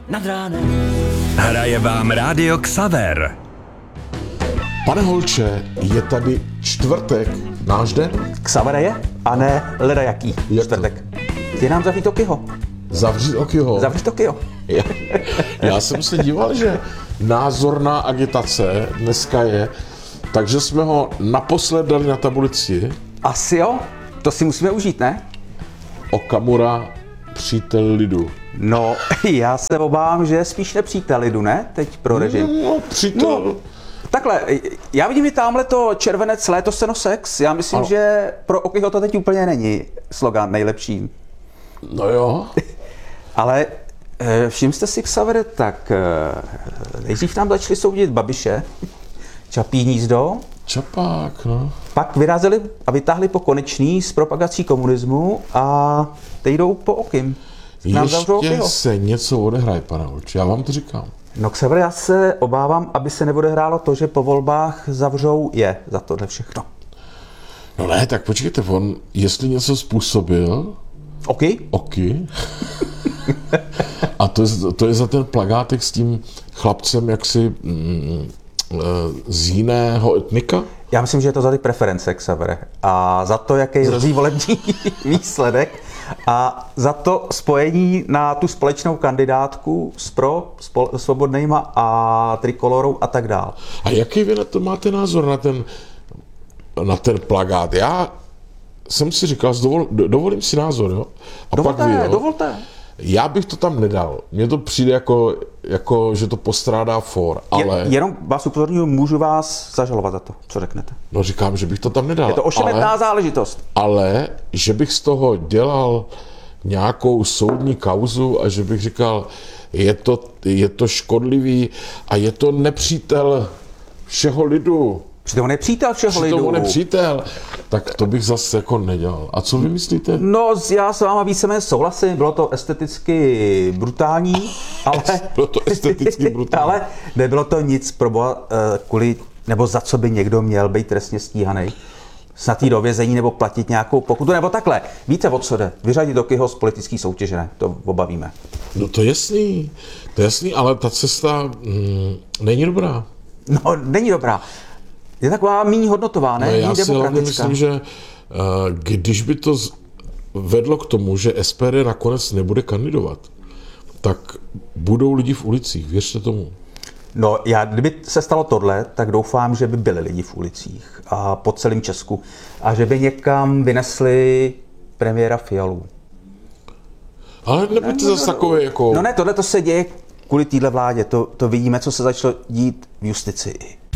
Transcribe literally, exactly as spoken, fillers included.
nad ránem. Hraje vám Rádio Xaver. Pane Holče, je tady čtvrtek, náš den? Xaver je, a ne leda jaký Jak čtvrtek. Ty nám zavřít Tokyho. Zavřít Tokyho. Zavřít Tokyho. Já, já jsem se díval, že názorná agitace dneska je, takže jsme ho naposled dali na tabulici. Asi jo, to si musíme užít, ne? Okamura, přítel lidu. No, já se obávám, že je spíš nepřítel lidu, ne? Teď pro režim. No, přítel. No, takhle, já vidím i tamhle to červenec, léto seno sex. Já myslím, ano. že pro Okyho to teď úplně není slogan nejlepší. No jo. Ale všim jste si, Xavere, tak nejdřív nám začali soudit Babiše, Čapí hnízdo, Čapák, no. pak vyrazili a vytáhli po Konečný s propagací komunismu a teď jdou po Okym. Nám zavřou Ještě Okyho. se něco odehraje, pane Holče, já vám to říkám. No, Xavere, já se obávám, aby se neodehrálo to, že po volbách zavřou je za tohle všechno. No ne, tak počkejte, on, jestli něco způsobil, Oky? Oky, a to je, to je za ten plagátek s tím chlapcem jaksi mm, z jiného etnika? Já myslím, že je to za ty preference, Xavere. A za to, jaký je hrozí volební výsledek a za to spojení na tu společnou kandidátku s pro, spol, svobodnýma a trikolorou a tak dál. A jaký vy na to máte názor, na ten, na ten plakát? Já jsem si říkal, dovol, dovolím si názor, jo? A Dovolte, pak vy, jo? dovolte. Já bych to tam nedal. Mně to přijde jako, jako že to postrádá for, ale... Je, jenom vás upozorňuji, můžu vás zažalovat za to, co řeknete. No říkám, že bych to tam nedal. Je to ošemetná ale, záležitost. ale že bych z toho dělal nějakou soudní kauzu a že bych říkal, je to, je to škodlivý a je to nepřítel všeho lidu. Přitom on je přítel všeho lidu. Přitom on je přítel. Tak to bych zase jako nedělal. A co vy myslíte? No, já s váma víceméně souhlasím, bylo to esteticky brutální, ale... Bylo to esteticky brutální. Ale nebylo to nic pro boha, kvůli, nebo za co by někdo měl být trestně stíhaný. Snad jít do vězení nebo platit nějakou pokutu, nebo takhle. Víte, o co jde? Vyřadit Okyho z politické soutěže, ne? To obavíme. No to je jasný. To je jasný, ale ta cesta mm, není dobrá. No, není dobrá. Je taková méně hodnotová, ne? No, já méně si hlavně demokratická. myslím, že uh, když by to z, vedlo k tomu, že S P D nakonec nebude kandidovat, tak budou lidi v ulicích, věřte tomu. No, já, kdyby se stalo tohle, tak doufám, že by byli lidi v ulicích a po celém Česku a že by někam vynesli premiéra Fialu. Ale nebuďte no, zase takové jako... No ne, tohle to se děje kvůli téhle vládě. To, to vidíme, co se začalo dít v justici.